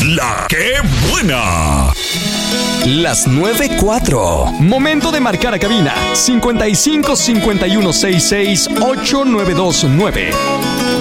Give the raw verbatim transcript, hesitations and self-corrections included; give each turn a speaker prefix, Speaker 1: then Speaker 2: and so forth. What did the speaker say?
Speaker 1: La que buena.
Speaker 2: Las nueve cuatro.
Speaker 3: Momento de marcar a cabina. cincuenta y cinco cincuenta y uno sesenta y seis ocho nueve dos nueve.